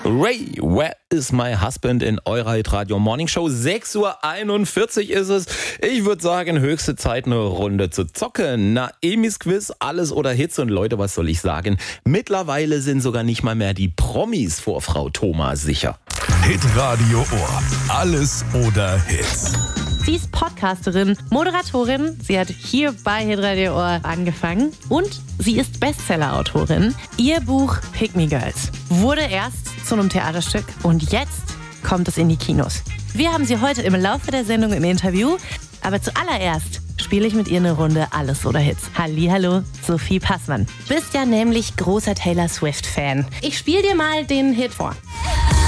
Ray, Where is my husband in eurer Hitradio Morning Show? 6:41 Uhr ist es. Ich würde sagen, höchste Zeit, eine Runde zu zocken. Na, Emis Quiz, alles oder Hits. Und Leute, was soll ich sagen? Mittlerweile sind sogar nicht mal mehr die Promis vor Frau Thoma sicher. Hitradio Ohr. Alles oder Hits. Sie ist Podcasterin, Moderatorin. Sie hat hier bei Hitradio Ohr angefangen. Und sie ist Bestseller-Autorin. Ihr Buch Pick Me Girls wurde erst zu einem Theaterstück und jetzt kommt es in die Kinos. Wir haben sie heute im Laufe der Sendung im Interview. Aber zuallererst spiele ich mit ihr eine Runde Alles oder Hits. Hallihallo, Sophie Passmann. Bist ja nämlich großer Taylor Swift-Fan. Ich spiele dir mal den Hit vor.